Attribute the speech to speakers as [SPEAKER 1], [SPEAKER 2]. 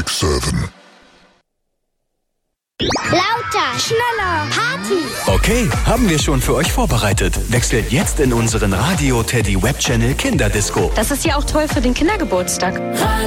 [SPEAKER 1] 6, 7.
[SPEAKER 2] Lauter, schneller, Party.
[SPEAKER 3] Okay, haben wir schon für euch vorbereitet. Wechselt jetzt in unseren Radio Teddy Web Channel Kinderdisco.
[SPEAKER 4] Das ist ja auch toll für den Kindergeburtstag.